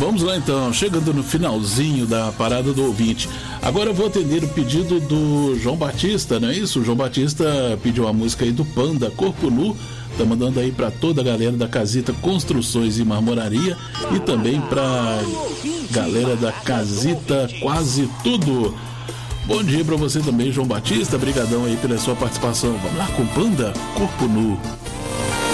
Vamos lá então, chegando no finalzinho da parada do ouvinte. Agora eu vou atender o pedido do João Batista, não é isso? O João Batista pediu a música aí do Panda, Corpo Nu. Tá mandando aí pra toda a galera da Casita Construções e Marmoraria e também pra galera da Casita Quase Tudo. Bom dia pra você também, João Batista. Brigadão aí pela sua participação. Vamos lá com Panda, Corpo Nu.